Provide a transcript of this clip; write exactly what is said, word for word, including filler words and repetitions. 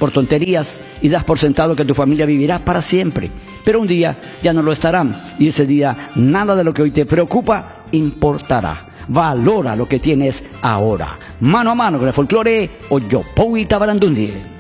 por tonterías y das por sentado que tu familia vivirá para siempre. Pero un día ya no lo estarán y ese día nada de lo que hoy te preocupa importará. Valora lo que tienes ahora. Mano a mano con el folclore, Oyopowi Tabarandundie.